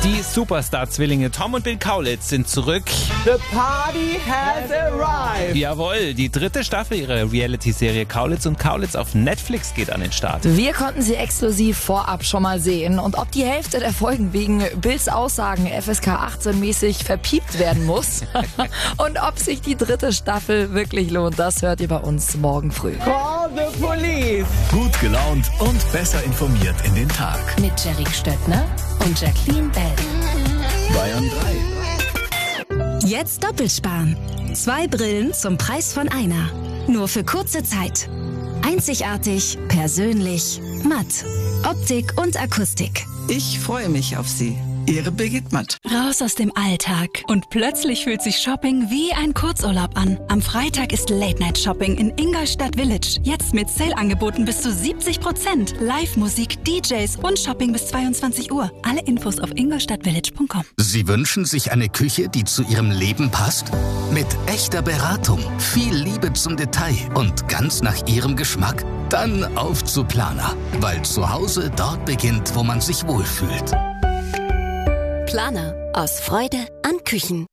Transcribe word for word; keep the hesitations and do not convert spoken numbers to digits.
Die Superstar-Zwillinge Tom und Bill Kaulitz sind zurück. The party has arrived. Jawohl, die dritte Staffel ihrer Reality-Serie Kaulitz und Kaulitz auf Netflix geht an den Start. Wir konnten sie exklusiv vorab schon mal sehen. Und ob die Hälfte der Folgen wegen Bills Aussagen F S K achtzehn mäßig verpiept werden muss und ob sich die dritte Staffel wirklich lohnt, das hört ihr bei uns morgen früh. Call the police. Gut gelaunt und besser informiert in den Tag. Mit Jerry Stöttner und Jacqueline Bell. Bayern drei. Jetzt doppelt sparen. Zwei Brillen zum Preis von einer. Nur für kurze Zeit. Einzigartig, persönlich, matt. Optik und Akustik. Ich freue mich auf Sie. Ihre Birgit Matt. Raus aus dem Alltag. Und plötzlich fühlt sich Shopping wie ein Kurzurlaub an. Am Freitag ist Late-Night-Shopping in Ingolstadt Village. Jetzt mit Sale-Angeboten bis zu siebzig Prozent. Live-Musik, D Js und Shopping bis zweiundzwanzig Uhr. Alle Infos auf ingolstadtvillage punkt com. Sie wünschen sich eine Küche, die zu Ihrem Leben passt? Mit echter Beratung, viel Liebe zum Detail und ganz nach Ihrem Geschmack? Dann auf zu Planer, weil zu Hause dort beginnt, wo man sich wohlfühlt. Planer. Aus Freude an Küchen.